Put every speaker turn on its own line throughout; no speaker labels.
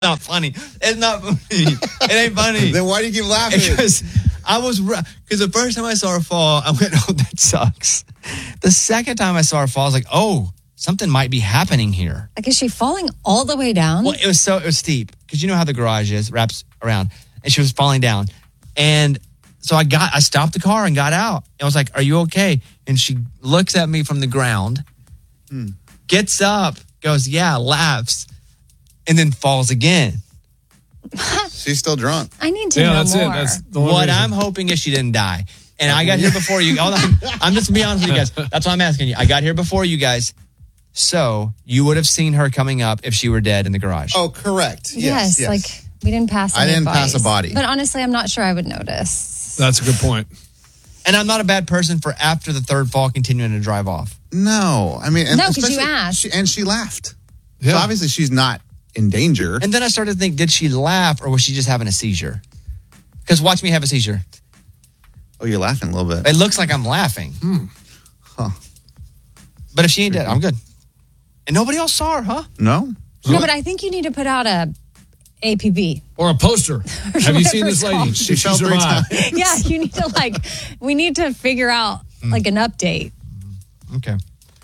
not funny. It's not funny. It ain't funny.
Then why do you keep laughing?
Because the first time I saw her fall, I went, oh, that sucks. The second time I saw her fall, I was like, oh, something might be happening here.
Like, is she falling all the way down?
Well, it was steep because you know how the garage is, wraps around, and she was falling down. And so I stopped the car and got out. And I was like, are you okay? And she looks at me from the ground, gets up, goes, yeah, laughs, and then falls again.
She's still drunk.
I need to know
that's
more.
it. That's the one
What
reason.
I'm hoping is she didn't die. And I got here before you. I'm just going to be honest with you guys. That's why I'm asking you. I got here before you guys. So you would have seen her coming up if she were dead in the garage.
Oh, correct.
Yes, like we didn't pass
I
any
didn't
advice.
pass a body.
But honestly, I'm not sure I would notice.
That's a good point.
And I'm not a bad person for after the third fall continuing to drive off.
No. I mean,
No, 'cause you asked.
She laughed.
Yeah.
So obviously she's not in danger.
And then I started to think, did she laugh or was she just having a seizure? Because watch me have a seizure.
Oh, you're laughing a little bit.
It looks like I'm laughing.
Huh.
But if she ain't dead, I'm good. And nobody else saw her, huh?
No?
No, but I think you need to put out a APB.
Or a poster. Have you seen this lady?
She fell 3 times.
Yeah, you need to we need to figure out like an update.
Okay.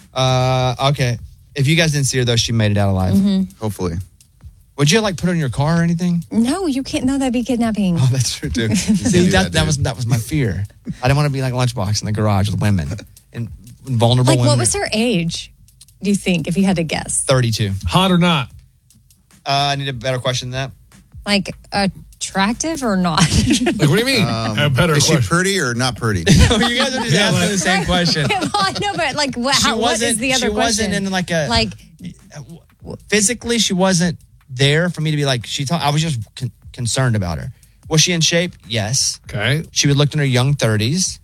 Okay. If you guys didn't see her, though, she made it out alive.
Hopefully.
Would you put her in your car or anything?
No, you can't. No, that'd be kidnapping.
Oh, that's true, too. See, that was my fear. I didn't want to be like Lunchbox in the garage with women and vulnerable
Like,
women.
what was her age, do you think, if you had to guess?
32.
Hot or not?
I need a better question than that.
Like, attractive or not?
Like, what do you mean? A better
Is she
question.
pretty or not pretty?
You guys are just asking the same question.
Well, I know, but like, what is the other
She
question?
wasn't in like a...
Like,
physically, she wasn't there for me to be like, I was just concerned about her. Was she in shape? Yes.
Okay.
She would look in her young 30s.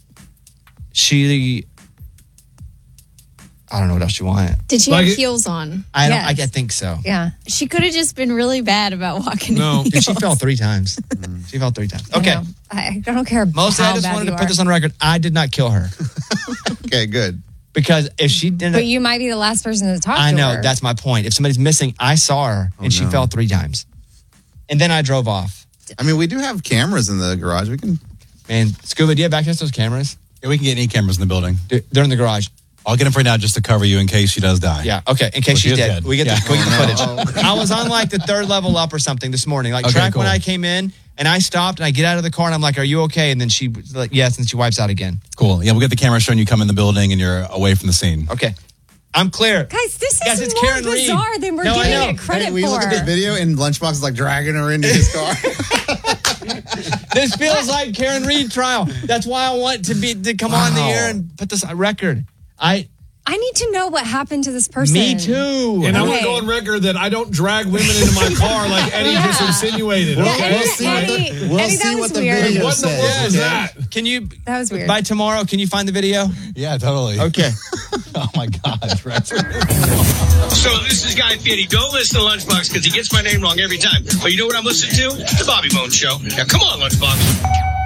I don't know what else you want.
Did she
Like
have
it-
heels on?
I think so.
yeah.
She could have just been really bad about walking
No.
in
Dude, she
heels.
fell 3 times. She fell 3 times.
I
Okay.
know. I don't care
Mostly,
how
I just
bad
wanted
you
to put
are.
this on record. I did not kill her.
Okay, good.
Because if she didn't...
But you might be the last person to talk to
I know.
her.
That's my point. If somebody's missing, I saw her, and she fell 3 times. And then I drove off.
I mean, we do have cameras in the garage. We can...
Man, Scuba, do you have access to those cameras?
Yeah, we can get any cameras in the building.
They're in the garage.
I'll get them for now just to cover you in case she does die.
Yeah, okay. In case
Well, she
she's
is
dead.
dead.
We get the
Yeah.
footage. I was on like the 3rd level up or something this morning. Like
Okay,
track
cool.
when I came in, and I stopped, and I get out of the car, and I'm like, are you okay? And then she was like, yes, and she wipes out again.
Cool. Yeah, we'll get the camera showing you come in the building and you're away from the scene.
Okay. I'm clear.
Guys, this
Guys,
is
it's
more
Karen Reed.
bizarre than we're
No, I
giving
know.
it credit
Hey, we
for.
look at this video and Lunchbox is like dragging her into his car.
This feels like Karen Reed trial. That's why I want to come on the air and put this on record.
I need to know what happened to this person.
Me too.
And I want
Okay.
to go on record that I don't drag women into my car like Eddie just insinuated.
Yeah,
Okay?
We'll see what the-
Eddie,
we'll
Eddie,
see
that
what
was
the
weird.
video
What in the
says.
world is
Okay.
that?
Can you?
That was weird.
By tomorrow, can you find the video?
Yeah, totally.
Okay.
Oh my God. Right.
So this is Guy Fieri. Don't listen to Lunchbox because he gets my name wrong every time. But you know what I'm listening to? The Bobby Bones Show. Now come on, Lunchbox.